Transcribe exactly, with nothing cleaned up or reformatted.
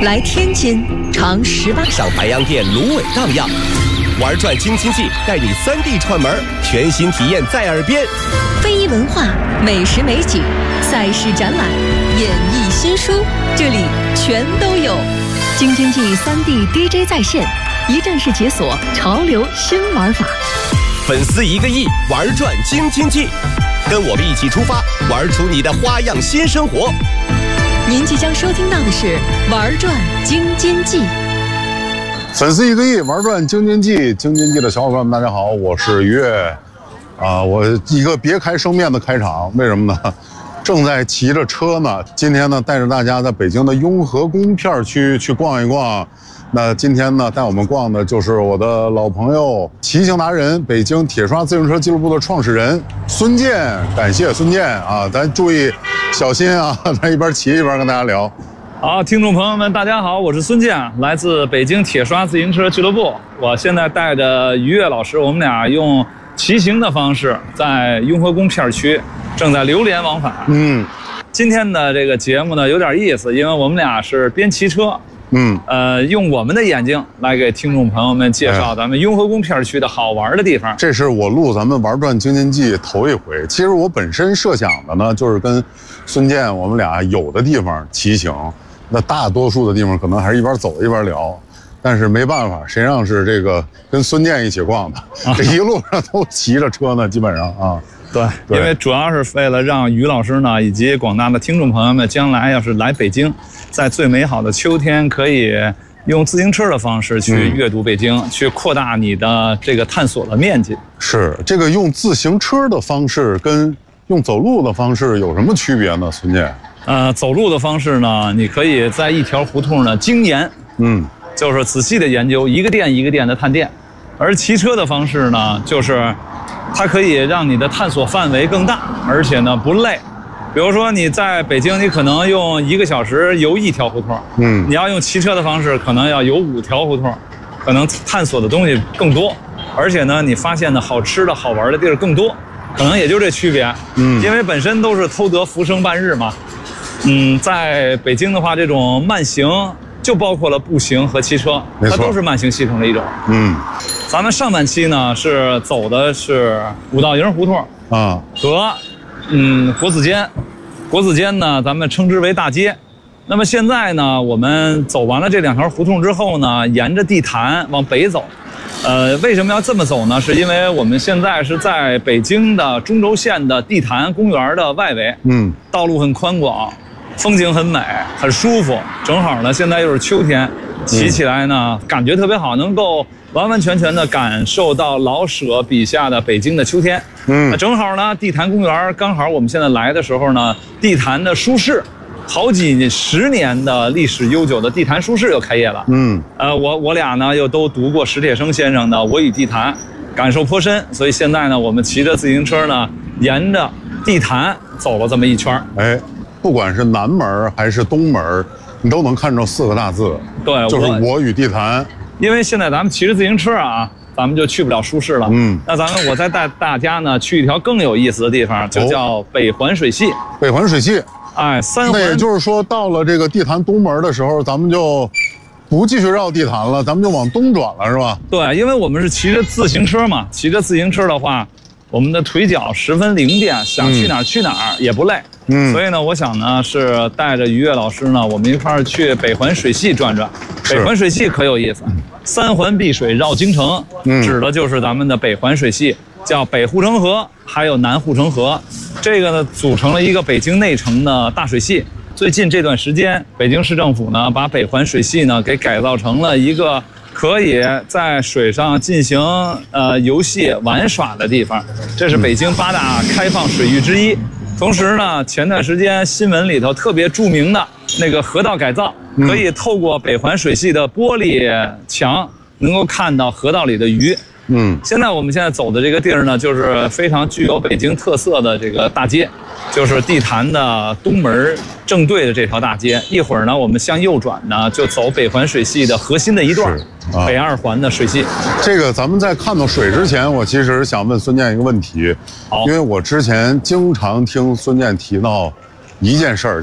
来天津尝十八上白洋淀芦苇荡漾，玩转京津冀带你三地串门，全新体验在耳边。 非遗文化、美食美景、赛事展览、演艺新书，这里全都有。京津冀三地 D J 在线，一站式解锁潮流新玩法。 粉丝一个亿，玩转京津冀，跟我们一起出发，玩出你的花样新生活。 您即将收听到的是《玩转京津冀》。 粉丝一个亿，玩转京津冀，京津冀的小伙伴们，大家好，我是于越。啊，我一个别开生面的开场，为什么呢？正在骑着车呢。今天呢，带着大家在北京的雍和宫片区去逛一逛。那今天呢，带我们逛的就是我的老朋友、骑行达人、北京铁刷自行车俱乐部的创始人孙健。感谢孙健啊，咱注意小心啊，咱一边骑一边跟大家聊。 好，听众朋友们，大家好，我是孙健，来自北京铁刷自行车俱乐部。我现在带着于越老师，我们俩用骑行的方式，在雍和宫片区正在流连往返。嗯，今天的这个节目呢有点意思，因为我们俩是边骑车，嗯，呃，用我们的眼睛来给听众朋友们介绍咱们雍和宫片区的好玩的地方。 这是我录咱们玩转京津冀头一回。其实我本身设想的呢，就是跟孙健我们俩有的地方骑行，那大多数的地方可能还是一边走一边聊。但是没办法，谁让是这个跟孙健一起逛的，啊、这一路上都骑着车呢，基本上啊。 对，对，因为主要是为了让于老师呢，以及广大的听众朋友们，将来要是来北京，在最美好的秋天，可以用自行车的方式去阅读北京，嗯、去扩大你的这个探索的面积。是， 这个用自行车的方式跟用走路的方式有什么区别呢？孙健？ 呃，走路的方式呢，你可以在一条胡同呢精研，嗯。就是仔细的研究一个店一个店的探店，而骑车的方式呢，就是它可以让你的探索范围更大，而且呢不累。比如说你在北京，你可能用一个小时游一条胡同，嗯，你要用骑车的方式，可能要游五条胡同，可能探索的东西更多，而且呢，你发现的好吃的好玩的地儿更多，可能也就这区别。嗯，因为本身都是偷得浮生半日嘛。嗯，在北京的话，这种慢行。就包括了步行和骑车，它都是慢行系统的一种。嗯，咱们上半期呢是走的是五道营胡同啊和嗯国子监，国子监呢咱们称之为大街。那么现在呢，我们走完了这两条胡同之后呢，沿着地坛往北走。呃，为什么要这么走呢？是因为我们现在是在北京的中轴线的地坛公园的外围，嗯，道路很宽广。风景很美，很舒服。正好呢，现在又是秋天，骑起来呢、嗯、感觉特别好，能够完完全全的感受到老舍笔下的北京的秋天。嗯，那正好呢，地坛公园刚好我们现在来的时候呢，地坛的书市，好几十年的历史悠久的地坛书市又开业了。嗯，呃，我我俩呢又都读过史铁生先生的《我与地坛》，感受颇深，所以现在呢，我们骑着自行车呢，沿着地坛走了这么一圈。哎。 不管是南门还是东门，你都能看着四个大字，对，就是我与地坛。 因为现在咱们骑着自行车啊，咱们就去不了书市了。嗯，那咱们我再带大家呢去一条更有意思的地方，就叫北环水系。 北环水系， 哎，三环。 那也就是说，到了这个地坛东门的时候，咱们就不继续绕地坛了，咱们就往东转了，是吧？ 对，因为我们是骑着自行车嘛，骑着自行车的话，我们的腿脚十分灵便，想去哪儿去哪儿也不累。嗯，所以呢，我想呢是带着于越老师呢，我们一块儿去北环水系转转。北环水系可有意思，三环碧水绕京城，嗯、指的就是咱们的北环水系，叫北护城河，还有南护城河，这个呢组成了一个北京内城的大水系。最近这段时间，北京市政府呢把北环水系呢给改造成了一个可以在水上进行呃游戏玩耍的地方，这是北京八大开放水域之一。同时呢，前段时间新闻里头特别著名的那个河道改造，可以透过北环水系的玻璃墙，能够看到河道里的鱼。嗯，现在我们现在走的这个地儿呢，就是非常具有北京特色的这个大街，就是地坛的东门正对的这条大街。一会儿呢，我们向右转呢，就走北环水系的核心的一段，啊、北二环的水系。 这个咱们在看到水之前，我其实想问孙健一个问题，因为我之前经常听孙健提到一件事儿。